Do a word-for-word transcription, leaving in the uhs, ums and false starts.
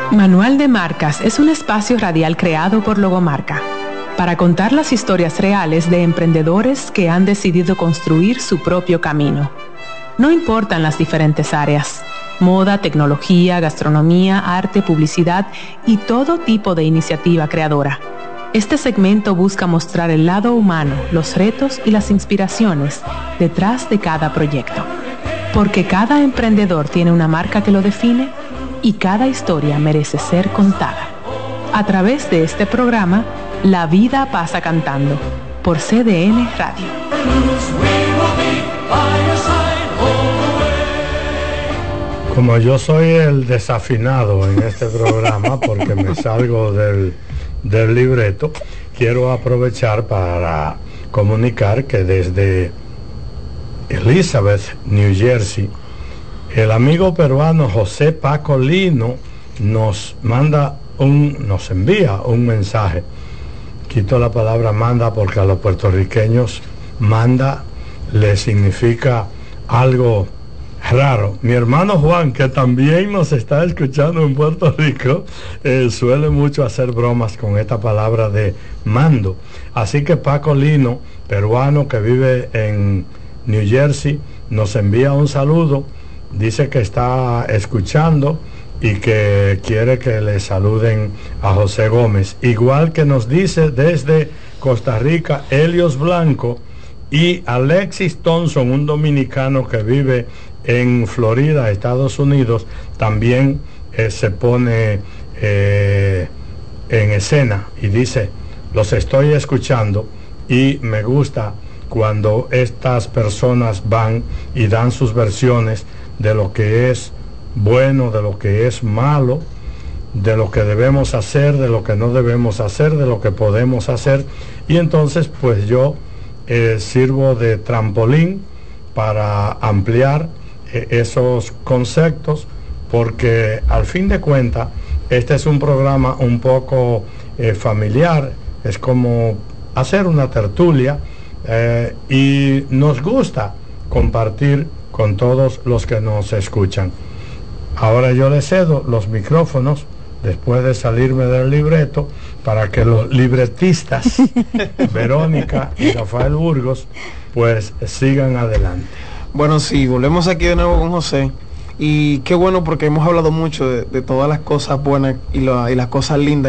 Manual de Marcas es un espacio radial creado por Logomarca para contar las historias reales de emprendedores que han decidido construir su propio camino. No importan las diferentes áreas: moda, tecnología, gastronomía, arte, publicidad y todo tipo de iniciativa creadora. Este segmento busca mostrar el lado humano, los retos y las inspiraciones detrás de cada proyecto. Porque cada emprendedor tiene una marca que lo define y cada historia merece ser contada. A través de este programa, La Vida Pasa Cantando, por C D N Radio. Como yo soy el desafinado en este programa, porque me salgo del, del libreto, quiero aprovechar para comunicar que desde Elizabeth, New Jersey, el amigo peruano José Paco Lino nos manda un, nos envía un mensaje. Quito la palabra manda porque a los puertorriqueños manda le significa algo raro. Mi hermano Juan, que también nos está escuchando en Puerto Rico, eh, suele mucho hacer bromas con esta palabra de mando. Así que Paco Lino, peruano que vive en New Jersey, nos envía un saludo. Dice que está escuchando y que quiere que le saluden a José Gómez. Igual que nos dice desde Costa Rica Helios Blanco y Alexis Thompson, un dominicano que vive en Florida, Estados Unidos, también eh, se pone eh, en escena y dice: los estoy escuchando y me gusta cuando estas personas van y dan sus versiones de lo que es bueno, de lo que es malo, de lo que debemos hacer, de lo que no debemos hacer, de lo que podemos hacer. Y entonces pues yo eh, sirvo de trampolín para ampliar eh, esos conceptos, porque al fin de cuentas este es un programa un poco eh, familiar, es como hacer una tertulia, eh, y nos gusta compartir con todos los que nos escuchan. Ahora yo le cedo los micrófonos, después de salirme del libreto, para que los libretistas Verónica y Rafael Burgos pues sigan adelante. Bueno, sí, volvemos aquí de nuevo con José, y qué bueno porque hemos hablado mucho de, de todas las cosas buenas y, la, y las cosas lindas